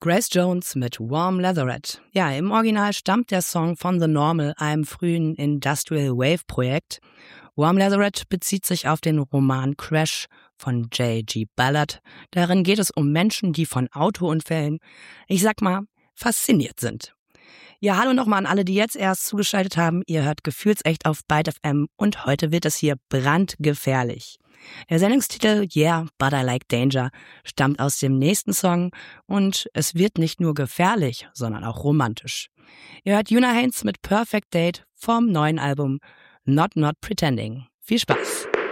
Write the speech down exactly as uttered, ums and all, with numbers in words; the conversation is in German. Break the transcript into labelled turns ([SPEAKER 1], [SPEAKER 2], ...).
[SPEAKER 1] Grace Jones mit Warm Leatherette. Ja, im Original stammt der Song von The Normal, einem frühen Industrial Wave Projekt. Warm Leatherette bezieht sich auf den Roman Crash von J G Ballard. Darin geht es um Menschen, die von Autounfällen, ich sag mal, fasziniert sind. Ja, hallo nochmal an alle, die jetzt erst zugeschaltet haben. Ihr hört Gefühlsecht auf Byte F M und heute wird es hier brandgefährlich. Der Sendungstitel Yeah, But I Like Danger stammt aus dem nächsten Song und es wird nicht nur gefährlich, sondern auch romantisch. Ihr hört Yuna Haynes mit Perfect Date vom neuen Album Not Not Pretending. Viel Spaß!